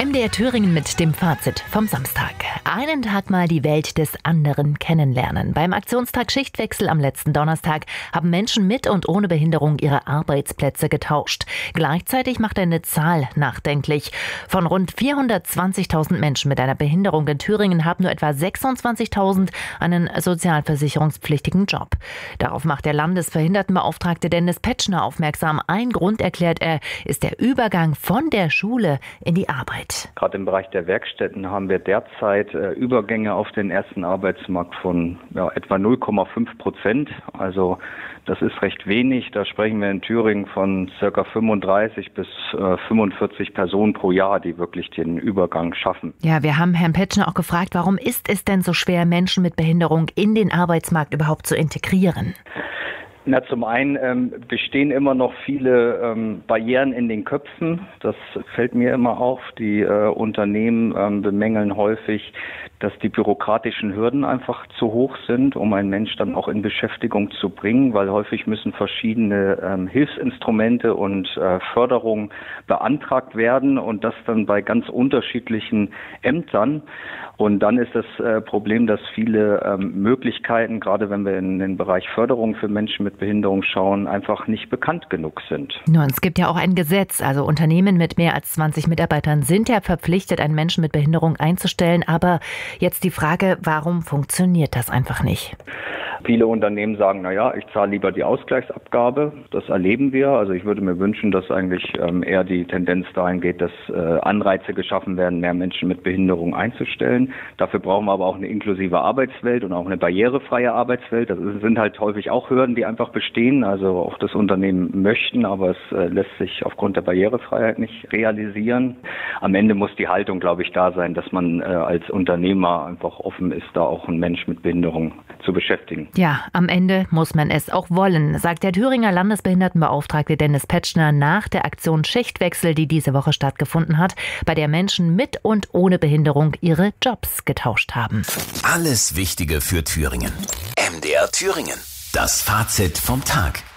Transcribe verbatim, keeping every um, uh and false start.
M D R Thüringen mit dem Fazit vom Samstag. Einen Tag mal die Welt des anderen kennenlernen. Beim Aktionstag Schichtwechsel am letzten Donnerstag haben Menschen mit und ohne Behinderung ihre Arbeitsplätze getauscht. Gleichzeitig macht eine Zahl nachdenklich. Von rund vierhundertzwanzigtausend Menschen mit einer Behinderung in Thüringen haben nur etwa sechsundzwanzigtausend einen sozialversicherungspflichtigen Job. Darauf macht der Landesbehindertenbeauftragte Dennis Petschner aufmerksam. Ein Grund, erklärt er, ist der Übergang von der Schule in die Arbeit. Gerade im Bereich der Werkstätten haben wir derzeit äh, Übergänge auf den ersten Arbeitsmarkt von ja, etwa null Komma fünf Prozent. Also das ist recht wenig. Da sprechen wir in Thüringen von ca. fünfunddreißig bis äh, fünfundvierzig Personen pro Jahr, die wirklich den Übergang schaffen. Ja, wir haben Herrn Petschner auch gefragt, warum ist es denn so schwer, Menschen mit Behinderung in den Arbeitsmarkt überhaupt zu integrieren? Na, zum einen ähm, bestehen immer noch viele ähm, Barrieren in den Köpfen. Das fällt mir immer auf. Die äh, Unternehmen ähm, bemängeln häufig, dass die bürokratischen Hürden einfach zu hoch sind, um einen Mensch dann auch in Beschäftigung zu bringen, weil häufig müssen verschiedene ähm, Hilfsinstrumente und äh, Förderungen beantragt werden und das dann bei ganz unterschiedlichen Ämtern. Und dann ist das äh, Problem, dass viele ähm, Möglichkeiten, gerade wenn wir in den Bereich Förderung für Menschen mit Behinderung schauen, einfach nicht bekannt genug sind. Nun, es gibt ja auch ein Gesetz. Also Unternehmen mit mehr als zwanzig Mitarbeitern sind ja verpflichtet, einen Menschen mit Behinderung einzustellen. Aber jetzt die Frage, warum funktioniert das einfach nicht? Viele Unternehmen sagen, na ja, ich zahle lieber die Ausgleichsabgabe. Das erleben wir. Also ich würde mir wünschen, dass eigentlich ähm, eher die Tendenz dahin geht, dass äh, Anreize geschaffen werden, mehr Menschen mit Behinderung einzustellen. Dafür brauchen wir aber auch eine inklusive Arbeitswelt und auch eine barrierefreie Arbeitswelt. Das sind halt häufig auch Hürden, die einfach bestehen. Also auch das Unternehmen möchten, aber es äh, lässt sich aufgrund der Barrierefreiheit nicht realisieren. Am Ende muss die Haltung, glaube ich, da sein, dass man äh, als Unternehmer einfach offen ist, da auch einen Mensch mit Behinderung zu beschäftigen. Ja, am Ende muss man es auch wollen, sagt der Thüringer Landesbehindertenbeauftragte Dennis Petschner nach der Aktion Schichtwechsel, die diese Woche stattgefunden hat, bei der Menschen mit und ohne Behinderung ihre Jobs getauscht haben. Alles Wichtige für Thüringen. M D R Thüringen. Das Fazit vom Tag.